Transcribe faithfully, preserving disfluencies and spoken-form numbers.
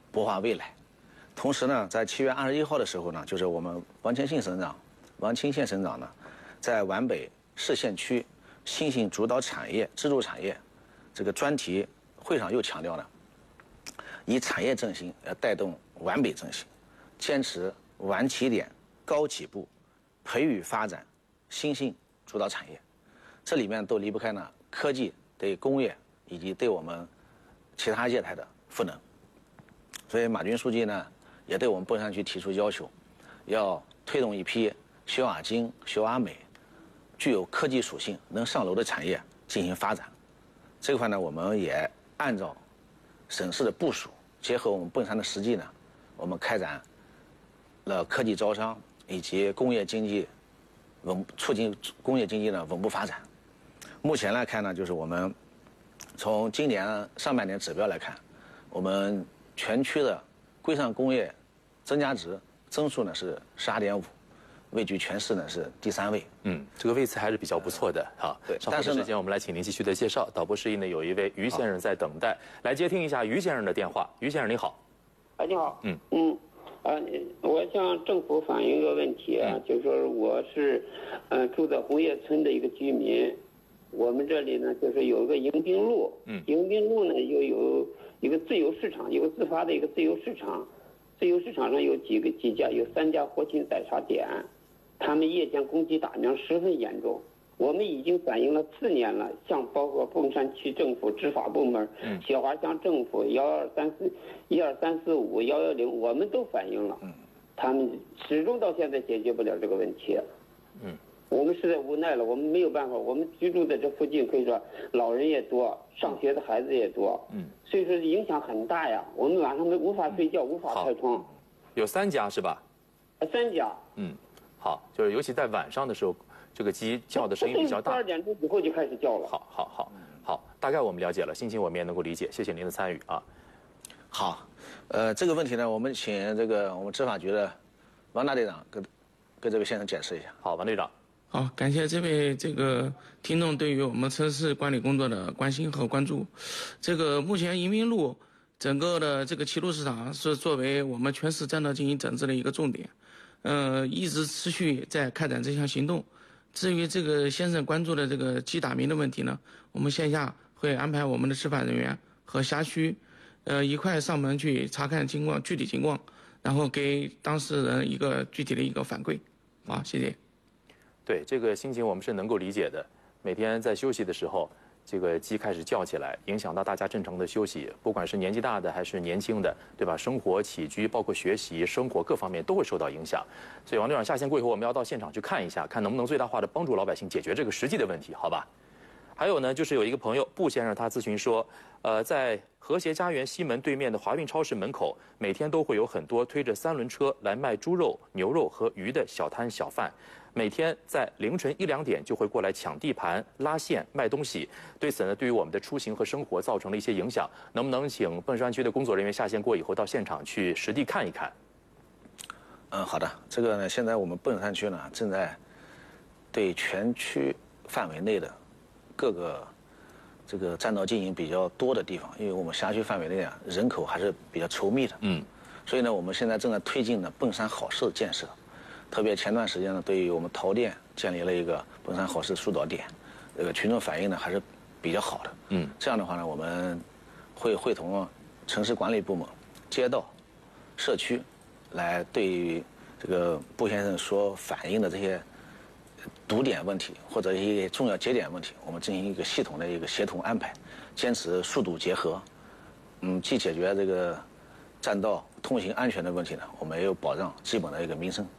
擘画未来。同时呢，在七月二十一号的时候呢，就是我们王清信省长、王清县省长呢，在皖北市县区新兴主导产业、支柱产业这个专题会上又强调了，以产业振兴要带动皖北振兴，坚持晚起点、高起步，培育发展新兴主导产业。这里面都离不开呢科技对工业以及对我们其他业态的赋能。所以马军书记呢，也对我们砵山区提出要求，要推动一批小而精、小而美、具有科技属性、能上楼的产业进行发展。这块呢，我们也按照省市的部署，结合我们砵山的实际呢，我们开展了科技招商以及工业经济稳促进工业经济的稳步发展。目前来看呢，就是我们从今年上半年指标来看，我们全区的规上工业增加值增速呢是十二点五，位居全市呢是第三位。 嗯，这个位次还是比较不错的哈。 对， 稍后的时间我们来请您继续的介绍。导播室内呢有一位于先生在等待，来接听一下于先生的电话。于先生你好。 哎，你好。 嗯嗯，啊，我向政府反映一个问题啊，嗯、就是说我是，呃，住在红叶村的一个居民，我们这里呢就是有一个迎宾路，嗯，迎宾路呢又有一个自由市场，有个自发的一个自由市场，自由市场上有几个几家，有三家活禽宰杀点，他们夜间攻击打鸣十分严重。我们已经反映了四年了，向包括砵山区政府执法部门、嗯、雪花乡政府幺二三四、一二三四五、幺幺零，我们都反映了，嗯，他们始终到现在解决不了这个问题，嗯，我们实在无奈了，我们没有办法，我们居住在这附近，可以说老人也多，上学的孩子也多，嗯，所以说影响很大呀，我们晚上没无法睡觉，无法开窗。 有三家是吧？ 三家。 嗯，好，就是尤其在晚上的时候。这个鸡叫的声音比较大， 十二点钟以后就开始叫了。 好，好，好，好，大概我们了解了，心情我们也能够理解，谢谢您的参与啊。 好，呃，这个问题呢，我们请这个我们执法局的王大队长跟跟这位先生解释一下。 好，王队长。 好，感谢这位这个听众对于我们城市管理工作的关心和关注。这个目前迎宾路整个的这个齐鲁市场是作为我们全市战略进行整治的一个重点，呃，一直持续在开展这项行动。至于这个先生关注的这个鸡打鸣的问题呢，我们线下会安排我们的执法人员和辖区，呃，一块上门去查看情况，具体情况，然后给当事人一个具体的一个反馈。好，谢谢。 对，这个心情我们是能够理解的。每天在休息的时候，这个鸡开始叫起来，影响到大家正常的休息，不管是年纪大的还是年轻的，对吧？生活起居，包括学习、生活各方面都会受到影响。所以王队长下线过以后，我们要到现场去看一下，看能不能最大化的帮助老百姓解决这个实际的问题，好吧？还有呢，就是有一个朋友布先生，他咨询说，呃，在和谐家园西门对面的华运超市门口，每天都会有很多推着三轮车来卖猪肉、牛肉和鱼的小摊小贩。每天在凌晨一两点就会过来抢地盘、拉线、卖东西。对此呢，对于我们的出行和生活造成了一些影响。能不能请砵山区的工作人员下线过以后到现场去实地看一看？ 嗯，好的。这个呢，现在我们砵山区呢正在对全区范围内的各个这个占道经营比较多的地方，因为我们辖区范围内啊人口还是比较稠密的，嗯，所以呢，我们现在正在推进呢砵山好市建设。特别前段时间呢，对于我们淘店建立了一个砵山好市疏导点，这个群众反映呢还是比较好的。嗯，这样的话呢，我们会会同城市管理部门、街道、社区，来对于这个布先生所反映的这些堵点问题或者一些重要节点问题，我们进行一个系统的一个协同安排，坚持疏堵结合。嗯，既解决这个占道通行安全的问题呢，我们也有保障基本的一个民生。